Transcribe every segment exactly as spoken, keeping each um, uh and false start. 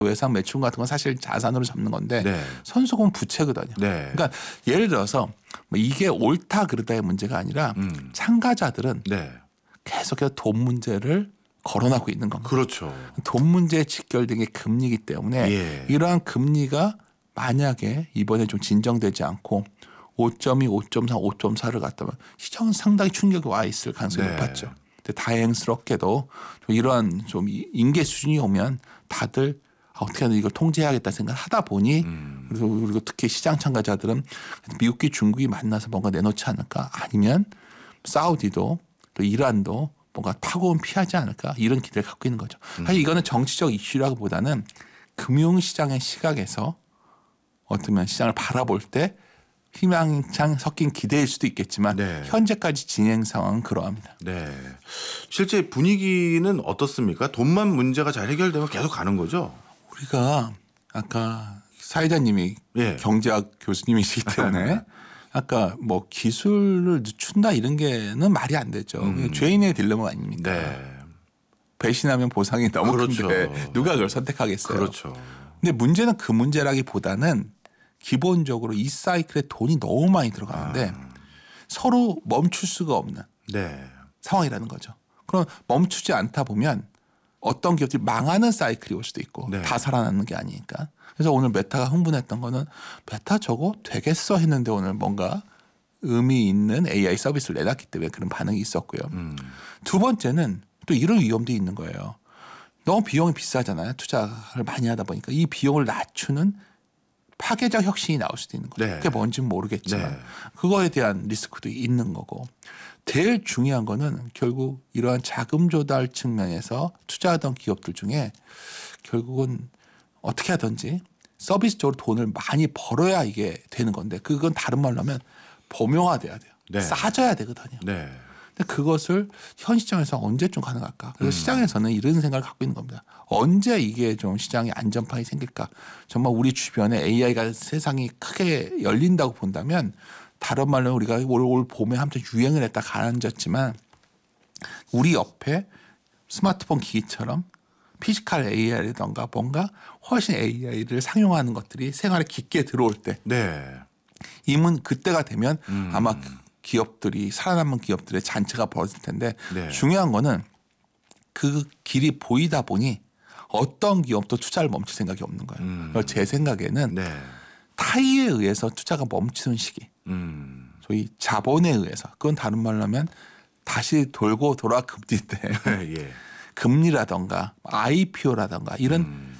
외상 매출 같은 건 사실 자산으로 잡는 건데 네. 선수금은 부채거든요. 네. 그러니까 예를 들어서 뭐 이게 옳다 그르다의 문제가 아니라 음. 참가자들은 네. 계속해서 돈 문제를 거론하고 있는 겁니다. 그렇죠. 돈 문제에 직결된 게 금리이기 때문에 예. 이러한 금리가 만약에 이번에 좀 진정되지 않고 오 점 이, 오 점 삼, 오 점 사를 갔다면 시장은 상당히 충격이 와 있을 가능성이 네. 높았죠. 근데 다행스럽게도 좀 이러한 좀 인계 수준이 오면 다들 어떻게든 이걸 통제해야겠다 생각을 하다 보니 음. 그리고 특히 시장 참가자들은 미국이 중국이 만나서 뭔가 내놓지 않을까 아니면 사우디도 또 이란도 뭔가 파고은 피하지 않을까 이런 기대를 갖고 있는 거죠. 사실 이거는 정치적 이슈라기보다는 금융시장의 시각에서 어쩌면 시장을 바라볼 때 희망창 섞인 기대일 수도 있겠지만 네. 현재까지 진행 상황은 그러합니다. 네. 실제 분위기는 어떻습니까? 돈만 문제가 잘 해결되면 계속 가는 거죠? 우리가 아까 사회자님이 예. 경제학 교수님이시기 때문에 아까 뭐 기술을 늦춘다 이런 게는 말이 안 되죠. 음. 죄인의 딜레마 아닙니까? 네. 배신하면 보상이 너무 그렇죠. 큰데 누가 그걸 선택하겠어요. 그렇죠. 근데 문제는 그 문제라기보다는 기본적으로 이 사이클에 돈이 너무 많이 들어가는데 아. 서로 멈출 수가 없는 네. 상황이라는 거죠. 그럼 멈추지 않다 보면 어떤 기업들이 망하는 사이클이 올 수도 있고 네. 다 살아남는 게 아니니까. 그래서 오늘 메타가 흥분했던 거는 메타 저거 되겠어 했는데 오늘 뭔가 의미 있는 에이아이 서비스를 내놨기 때문에 그런 반응이 있었고요. 음. 두 번째는 또 이런 위험도 있는 거예요. 너무 비용이 비싸잖아요. 투자를 많이 하다 보니까 이 비용을 낮추는 파괴적 혁신이 나올 수도 있는 거죠. 네. 그게 뭔지는 모르겠지만 네. 그거에 대한 리스크도 있는 거고 제일 중요한 거는 결국 이러한 자금 조달 측면에서 투자하던 기업들 중에 결국은 어떻게 하든지 서비스 쪽으로 돈을 많이 벌어야 이게 되는 건데 그건 다른 말로 하면 범용화돼야 돼요. 네. 싸져야 되거든요. 네. 근데 그것을 현 시장에서 언제쯤 가능할까? 그래서 음. 시장에서는 이런 생각을 갖고 있는 겁니다. 언제 이게 좀 시장에 안전판이 생길까? 정말 우리 주변에 에이아이가 세상이 크게 열린다고 본다면 다른 말로 우리가 올, 올 봄에 한번 유행을 했다 가라앉았지만 우리 옆에 스마트폰 기기처럼 피지컬 에이아이라던가 뭔가 훨씬 에이아이를 상용하는 것들이 생활에 깊게 들어올 때 네. 이문 그때가 되면 음. 아마 기업들이 살아남은 기업들의 잔치가 벌어질 텐데 네. 중요한 거는 그 길이 보이다 보니 어떤 기업도 투자를 멈출 생각이 없는 거예요. 음. 그래서 제 생각에는 네. 타이에 의해서 투자가 멈추는 시기 음. 소위 자본에 의해서 그건 다른 말로 하면 다시 돌고 돌아 금리 때 예. 금리라던가 아이피오라던가 이런 음.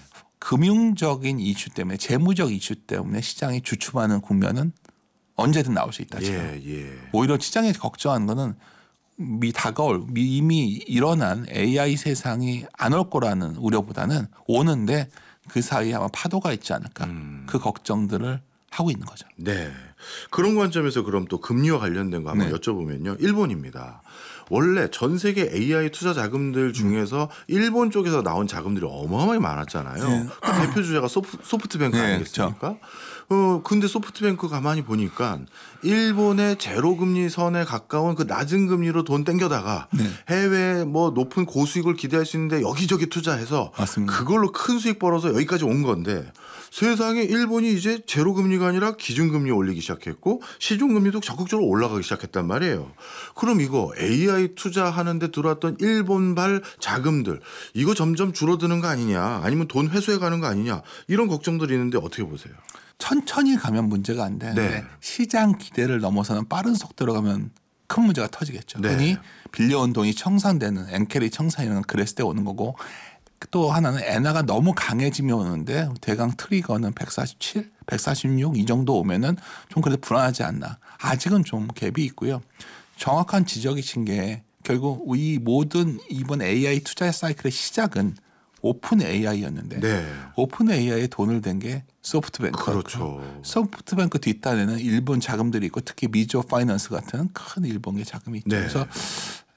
금융적인 이슈 때문에 재무적 이슈 때문에 시장이 주춤하는 국면은 언제든 나올 수 있다. 지금. 예, 예. 오히려 시장에 걱정하는 거는 미 다가올 미 이미 일어난 에이아이 세상이 안 올 거라는 우려보다는 오는데 그 사이에 아마 파도가 있지 않을까. 음. 그 걱정들을 하고 있는 거죠. 네. 그런 관점에서 그럼 또 금리와 관련된 거 한번 네. 여쭤보면요. 일본입니다. 원래 전 세계 에이아이 투자 자금들 중에서 일본 쪽에서 나온 자금들이 어마어마하게 많았잖아요. 네. 그 대표 주자가 소프, 소프트뱅크 네, 아니겠습니까? 어, 근데 소프트뱅크 가만히 보니까 일본의 제로 금리 선에 가까운 그 낮은 금리로 돈 땡겨다가 네. 해외 뭐 높은 고수익을 기대할 수 있는데 여기저기 투자해서 맞습니다. 그걸로 큰 수익 벌어서 여기까지 온 건데 세상에 일본이 이제 제로 금리가 아니라 기준 금리 올리기 시작했고 시중 금리도 적극적으로 올라가기 시작했단 말이에요. 그럼 이거 에이아이 투자하는데 들어왔던 일본발 자금들 이거 점점 줄어드는 거 아니냐 아니면 돈 회수해 가는 거 아니냐 이런 걱정들이 있는데 어떻게 보세요? 천천히 가면 문제가 안 되는데 네. 시장 기대를 넘어서는 빠른 속도로 가면 큰 문제가 터지겠죠. 네. 흔히 빌려온 돈이 청산되는 엔캐리 청산이라는 그랬을 때 오는 거고 또 하나는 엔화가 너무 강해지면 오는데 대강 트리거는 백사십칠, 백사십육 이 정도 오면은 좀 그래도 불안하지 않나. 아직은 좀 갭이 있고요. 정확한 지적이신 게 결국 이 모든 이번 에이아이 투자 사이클의 시작은 오픈 에이아이였는데 네. 오픈 에이아이에 돈을 댄 게 소프트뱅크였고 그렇죠. 소프트뱅크 뒷단에는 일본 자금들이 있고 특히 미조 파이낸스 같은 큰 일본의 자금이 있죠. 네. 그래서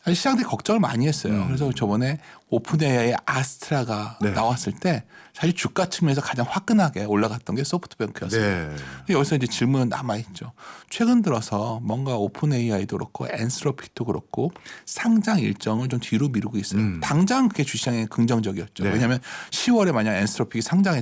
사실 시장들이 걱정을 많이 했어요. 음. 그래서 저번에 오픈 에이아이의 아스트라가 네. 나왔을 때 사실 주가 측면에서 가장 화끈하게 올라갔던 게 소프트뱅크였어요. 네. 근데 여기서 이제 질문은 남아있죠. 최근 들어서 뭔가 오픈 에이아이도 그렇고 엔스로픽도 그렇고 상장 일정을 좀 뒤로 미루고 있어요. 음. 당장 그게 주시장에 긍정적이었죠. 네. 왜냐하면 시월에 만약 엔스로픽이 상장했